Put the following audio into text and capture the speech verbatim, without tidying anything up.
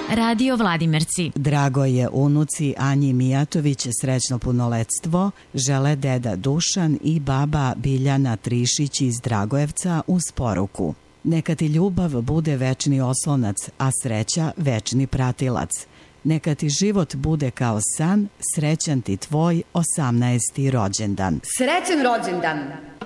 Radio Vladimirci. Drago je unuci Anji Mijatović srećno punoletstvo, žele deda Dušan i baba Biljana Trišić iz Dragojevca uz poruku. Neka ti ljubav bude večni oslonac, a sreća večni pratilac. Neka ti život bude kao san, srećan ti tvoj osamnaesti rođendan. Srećan rođendan!